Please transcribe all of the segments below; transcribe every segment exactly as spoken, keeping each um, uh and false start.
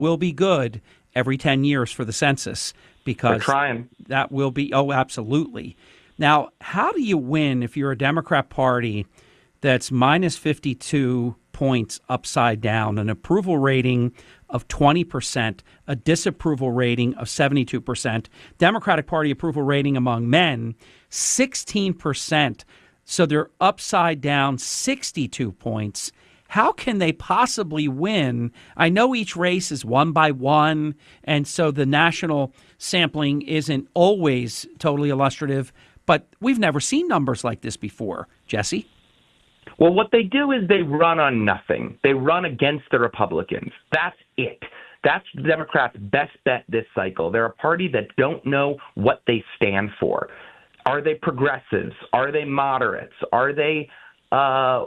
will be good every ten years for the census, because They're trying. That will be, oh, absolutely. Now, how do you win if you're a Democrat Party that's minus fifty-two points upside down, an approval rating of twenty percent, a disapproval rating of seventy-two percent, Democratic Party approval rating among men, sixteen percent. So they're upside down sixty-two points. How can they possibly win? I know each race is one by one, and so the national sampling isn't always totally illustrative, but we've never seen numbers like this before. Jesse? Well, what they do is they run on nothing. They run against the Republicans. That's it. That's the Democrats' best bet this cycle. They're a party that don't know what they stand for. Are they progressives? Are they moderates? Are they uh,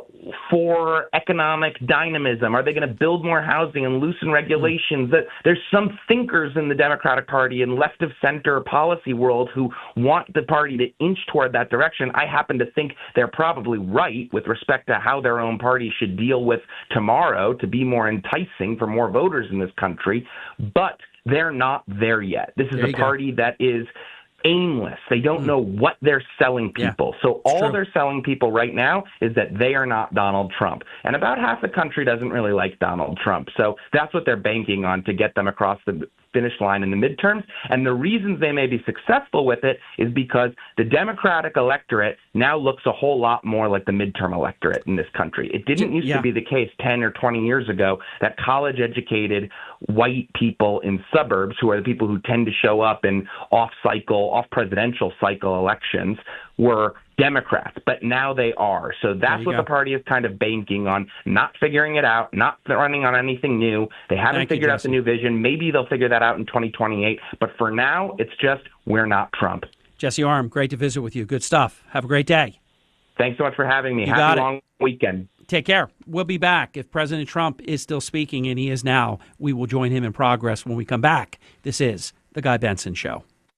for economic dynamism? Are they going to build more housing and loosen regulations? That there's some thinkers in the Democratic Party and left of center policy world who want the party to inch toward that direction. I happen to think they're probably right with respect to how their own party should deal with tomorrow to be more enticing for more voters in this country, but they're not there yet. This is a party go. that is aimless. They don't know what they're selling people. Yeah, so all true. they're selling people right now is that they are not Donald Trump. And about half the country doesn't really like Donald Trump. So that's what they're banking on to get them across the finish line in the midterms. And the reasons they may be successful with it is because the Democratic electorate now looks a whole lot more like the midterm electorate in this country. It didn't used yeah. to be the case ten or twenty years ago that college-educated white people in suburbs, who are the people who tend to show up in off-cycle, off-presidential cycle elections, were Democrats, but now they are. So that's what go. the party is kind of banking on, not figuring it out, not running on anything new. They haven't Thank figured you, out the new vision. Maybe they'll figure that out in twenty twenty-eight. But for now, it's just, we're not Trump. Jesse Arm, great to visit with you. Good stuff. Have a great day. Thanks so much for having me. You Happy long weekend. Take care. We'll be back. If President Trump is still speaking, and he is now, we will join him in progress when we come back. This is The Guy Benson Show.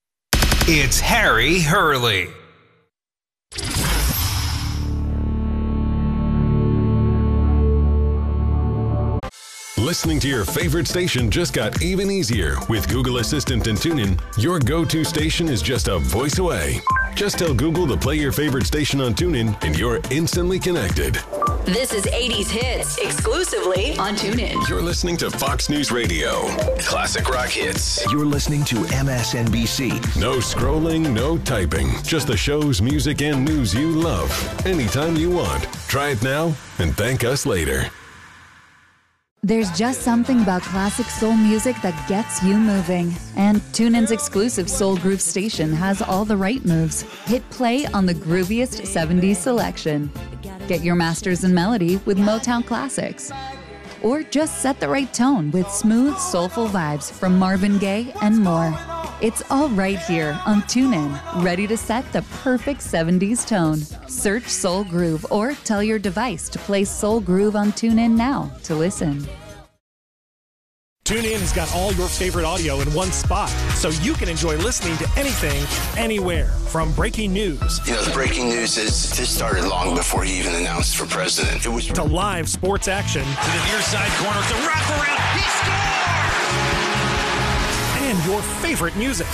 It's Harry Hurley. Listening to your favorite station just got even easier. With Google Assistant and TuneIn, your go-to station is just a voice away. Just tell Google to play your favorite station on TuneIn, and you're instantly connected. This is eighties Hits, exclusively on TuneIn. You're listening to Fox News Radio. Classic rock hits. You're listening to M S N B C. No scrolling, no typing. Just the shows, music, and news you love. Anytime you want. Try it now and thank us later. There's just something about classic soul music that gets you moving. And TuneIn's exclusive Soul Groove station has all the right moves. Hit play on the grooviest seventies selection. Get your masters in melody with Motown classics. Or just set the right tone with smooth, soulful vibes from Marvin Gaye and more. It's all right here on TuneIn, ready to set the perfect seventies tone. Search Soul Groove or tell your device to play Soul Groove on TuneIn now to listen. TuneIn has got all your favorite audio in one spot, so you can enjoy listening to anything, anywhere. From breaking news. You know, the breaking news is this started long before he even announced for president. It was to live sports action. To the near side corner, to wraparound. He scores! And your favorite music.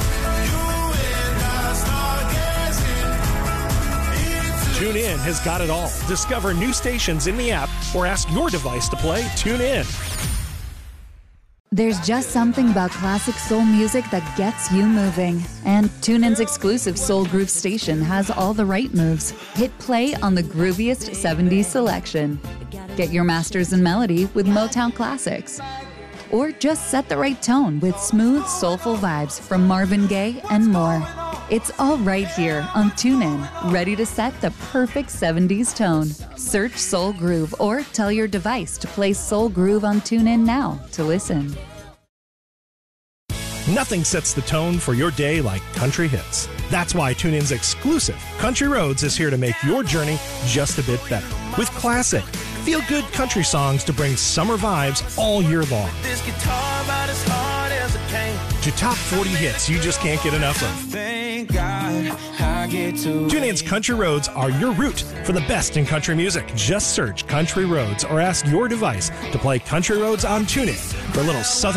TuneIn has got it all. Discover new stations in the app or ask your device to play TuneIn. There's just something about classic soul music that gets you moving. And TuneIn's exclusive Soul Groove station has all the right moves. Hit play on the grooviest seventies selection. Get your masters in melody with Motown classics. Or just set the right tone with smooth, soulful vibes from Marvin Gaye and more. It's all right here on TuneIn, ready to set the perfect seventies tone. Search Soul Groove or tell your device to play Soul Groove on TuneIn now to listen. Nothing sets the tone for your day like country hits. That's why TuneIn's exclusive Country Roads is here to make your journey just a bit better. With classic, feel-good country songs to bring summer vibes all year long. To top forty hits you just can't get enough of. thank God I get to. TuneIn's Country Roads are your route for the best in country music. Just search Country Roads or ask your device to play Country Roads on TuneIn for a little Southern